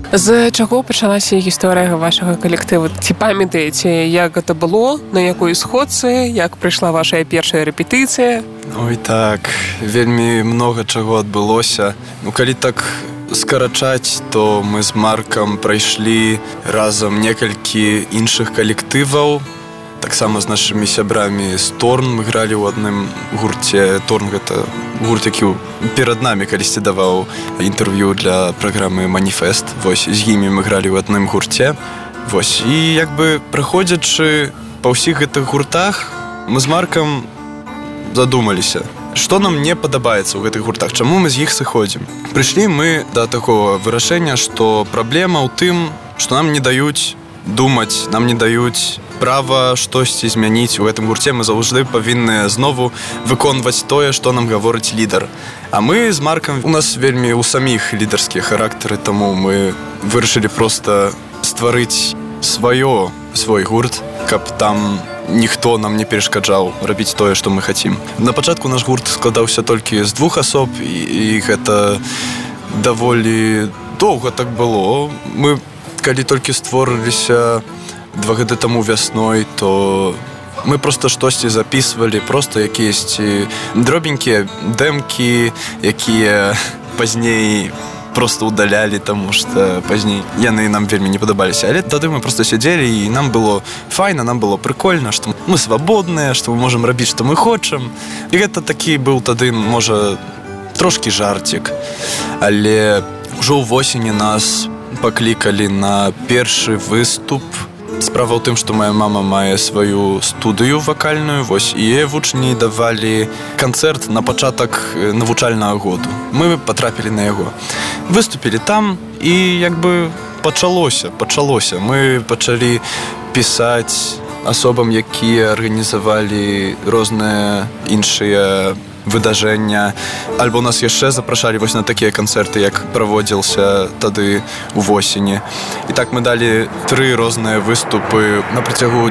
З чаго пачалася гісторыя вашага калектыву? Ці памятаеце, як гэта было, на якой сходцы, як прыйшла ваша першая рэпетыцыя? Ой, так, вельмі много чаго адбылося. Калі так скарачаць, то мы з Маркам прайшлі разам некалькі іншых калектываў. Таксама з нашымі сябрамі з Торн мы гралі ў адным гурце. Торн — гэта гурт, які перад намі калісьці даваў інтэрв'ю для праграмы «Маніфест». Вось, з імі мы гралі ў адным гурце. Вось, і як бы праходзячы па ўсіх гэтых гуртах, мы з Маркам задумаліся, што нам не падабаецца ў гэтых гуртах, чаму мы з іх сыходзім. Прыйшлі мы да такого вырашэння, што праблема ў тым, што нам не даюць думаць, нам не даюць права штосьці змяніць у гэтым гурце. Мы заўжды павінны знову выконваць тое, што нам гаворыць лідар. А мы з Маркам, у нас вельмі ў саміх лідарскія характары, таму мы вырашылі проста стварыць свой гурт, каб там ніхто нам не перашкаджаў рабіць тое, што мы хацім. На пачатку наш гурт складаўся толькі з 2 асоб, і гэта даволі доўга так было. Мы, калі толькі створыліся 2 гады таму вясной, то мы проста штосьці запісвалі, проста якіясьці дробенькія дэмкі, якія пазней просто удалялі, таму што пазней яны нам вельмі не падабаліся. Але тады мы проста сядзелі, і нам было файна, нам было прыкольна, што мы свабодныя, што мы можам рабіць, што мы хочам. І гэта такі быў тады, можа, трошкі жарцік. Але ўжо ўвосені нас паклікалі на першы выступ. Справа ў тым, што моя мама мае сваю студыю вакальную, вось, і яе вучні давалі канцэрт на пачатак навучальнага году. Мы патрапілі на яго. Выступілі там, і як бы пачалося. Мы пачалі пісаць асобам, якія арганізавалі розныя іншыя выдажэння. Альбо нас яшчэ запрашалі вось на такія канцэрты, як праводзіўся тады ўвосені. І так мы далі 3 розныя выступы на працягу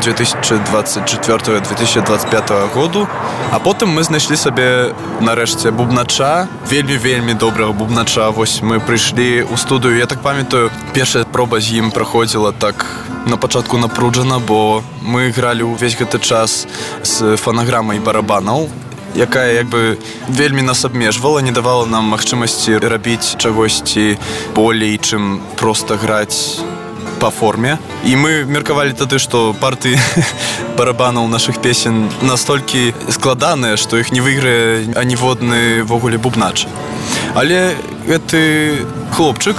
2024-2025 году. А потым мы знайшлі сабе нарэшце бубнача, вельмі добрага бубнача. Вось мы прыйшлі ў студыю. Я так памятаю, першая проба з ім праходзіла так на пачатку напружана, бо мы гралі ўвесь гэты час з фанаграмай барабанаў, якая як бы вельмі нас абмежвала, не давала нам магчымасці рабіць чагосьці болей, чым проста граць па форме. І мы меркавалі тады, што партыі барабанаў нашых песен настолькі складаныя, што іх не выйграе аніводны вогуле бубнач. Але гэты хлопчык,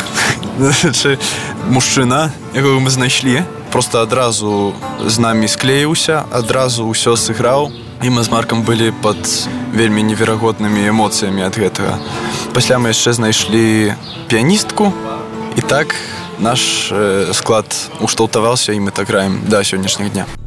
мужчына, якога мы знайшлі, проста адразу з намі склеіўся, адразу ўсё сыграў. І мы з Маркам былі пад вельмі неверагоднымі эмоцыямі ад гэтага. Пасля мы яшчэ знайшлі піяністку, і так наш склад ушталтаваўся, і мы так граем да сённяшняга дня.